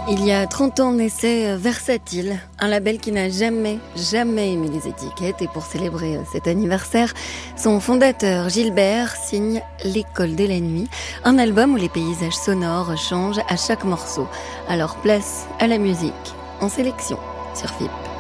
Il y a 30 ans naissait Versatile, un label qui n'a jamais aimé les étiquettes. Et pour célébrer cet anniversaire, son fondateur Gilbert signe L'école de la nuit, un album où les paysages sonores changent à chaque morceau. Alors place à la musique, en sélection sur FIP.